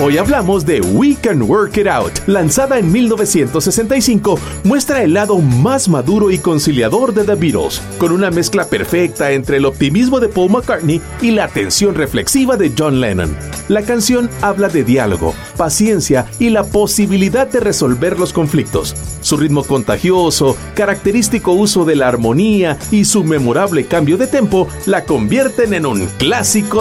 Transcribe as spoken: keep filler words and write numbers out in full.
Hoy hablamos de We Can Work It Out, lanzada en mil novecientos sesenta y cinco, muestra el lado más maduro y conciliador de The Beatles, con una mezcla perfecta entre el optimismo de Paul McCartney y la tensión reflexiva de John Lennon. La canción habla de diálogo, paciencia y la posibilidad de resolver los conflictos. Su ritmo contagioso, característico uso de la armonía y su memorable cambio de tempo la convierten en un clásico